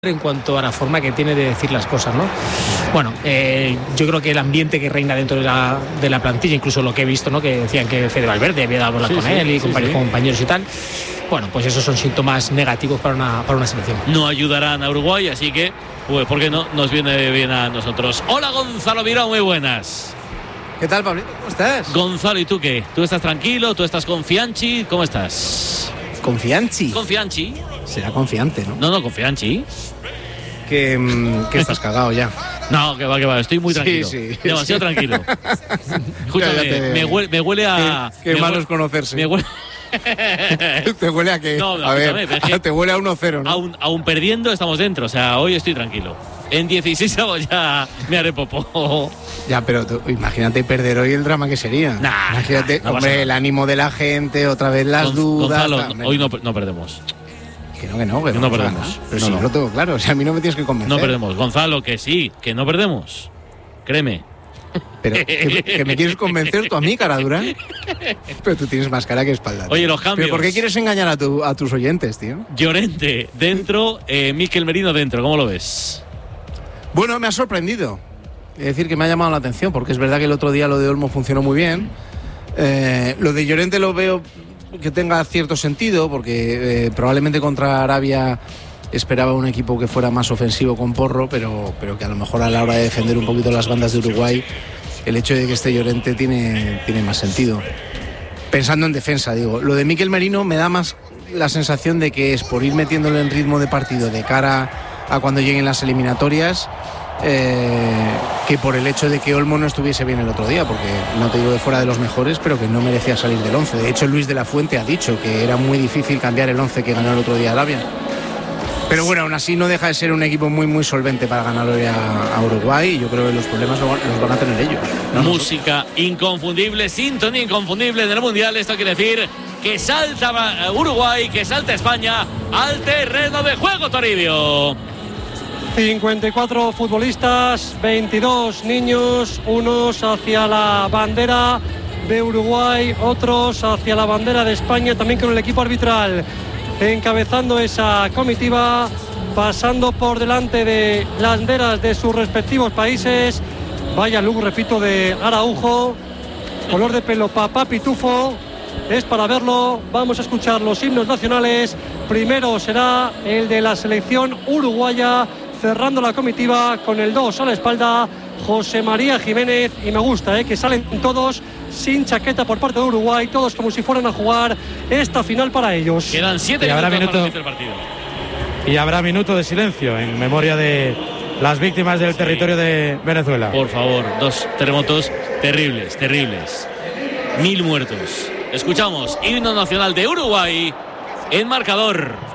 en cuanto a la forma que tiene de decir las cosas, ¿no? Bueno, yo creo que el ambiente que reina dentro de la plantilla, incluso lo que he visto, ¿no? Que decían que Fede Valverde había dado con él y compañeros y tal. Bueno, pues esos son síntomas negativos para una selección. No ayudarán a Uruguay, así que, pues, ¿por qué no? Nos viene bien a nosotros. Hola, Gonzalo Virao, muy buenas. ¿Qué tal, Pablito? ¿Cómo estás? Gonzalo, ¿y tú qué? ¿Tú estás tranquilo? ¿Tú estás confianchi? ¿Cómo estás? ¿Confianchi? ¿Confianchi? Será confiante, ¿no? No, confianchi. Que estás cagado ya. No, que va, estoy muy tranquilo. Sí. Demasiado tranquilo. Escúchame, me huele a... Qué malo es conocerse. Me huele... ¿Te huele a qué? No, a ver, te huele a 1-0, ¿no? Aún perdiendo estamos dentro, o sea, hoy estoy tranquilo. En 16 ya me haré popó. Ya, pero imagínate perder hoy el drama que sería. Imagínate, hombre, el ánimo de la gente, otra vez las dudas. Gonzalo, hoy no perdemos. Que no perdemos. Pero si no lo tengo claro, o sea, a mí no me tienes que convencer. No perdemos. Gonzalo, que sí, que no perdemos. Créeme. Pero que me quieres convencer tú a mí, cara dura. Pero tú tienes más cara que espalda. Oye, los cambios. ¿Pero por qué quieres engañar a tus oyentes, tío? Llorente dentro, Mikel Merino dentro, ¿cómo lo ves? Bueno, me ha sorprendido. Es decir, que me ha llamado la atención, porque es verdad que el otro día lo de Olmo funcionó muy bien. Lo de Llorente lo veo que tenga cierto sentido, porque probablemente contra Arabia esperaba un equipo que fuera más ofensivo con Porro, pero que a lo mejor a la hora de defender un poquito las bandas de Uruguay, el hecho de que esté Llorente tiene más sentido. Pensando en defensa, digo. Lo de Mikel Merino me da más la sensación de que es por ir metiéndole en ritmo de partido de cara a cuando lleguen las eliminatorias, que por el hecho de que Olmo no estuviese bien el otro día, porque no te digo de fuera de los mejores, pero que no merecía salir del 11. De hecho, Luis de la Fuente ha dicho que era muy difícil cambiar el 11 que ganó el otro día Arabia. Pero bueno, aún así no deja de ser un equipo muy muy solvente para ganar hoy a Uruguay, y yo creo que los problemas los van a tener ellos, ¿no? Música inconfundible, sintonía inconfundible en el Mundial. Esto quiere decir que salta Uruguay, que salta España al terreno de juego, Toribio. 54 futbolistas, 22 niños, unos hacia la bandera de Uruguay, otros hacia la bandera de España, también con el equipo arbitral encabezando esa comitiva, pasando por delante de las banderas de sus respectivos países. Vaya look, repito, de Araujo, color de pelo papá pitufo, es para verlo. Vamos a escuchar los himnos nacionales. Primero será el de la selección uruguaya, cerrando la comitiva con el 2 a la espalda, José María Jiménez. Y me gusta que salen todos sin chaqueta por parte de Uruguay, todos como si fueran a jugar esta final para ellos. Quedan 7 minutos para el partido. Y habrá minuto de silencio en memoria de las víctimas del territorio de Venezuela. Por favor, 2 terremotos terribles. 1000 muertos. Escuchamos himno nacional de Uruguay en marcador.